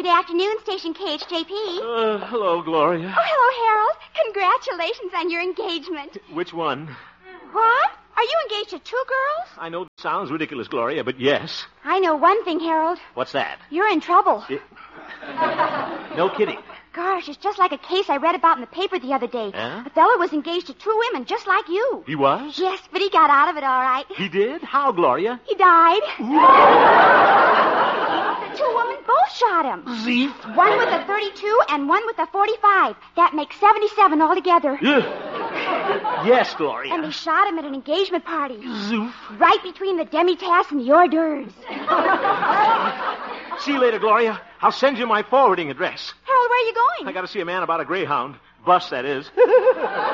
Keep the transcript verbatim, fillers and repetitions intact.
Good afternoon, Station K H J P. Uh, hello, Gloria. Oh, hello, Harold. Congratulations on your engagement. Which one? What? Are you engaged to two girls? I know it sounds ridiculous, Gloria, but yes. I know one thing, Harold. What's that? You're in trouble. It... No kidding. Gosh, it's just like a case I read about in the paper the other day. Huh? A fella was engaged to two women just like you. He was? Yes, but he got out of it all right. He did? How, Gloria? He died. The two women both shot him. Zeef. One with a thirty-two and one with a forty-five. That makes seventy-seven altogether. Yes, Gloria. And they shot him at an engagement party. Zoof. Right between the demi-tasse and the hors d'oeuvres. See you later, Gloria. I'll send you my forwarding address. Harold, where are you going? I got to see a man about a Greyhound. Bus, that is.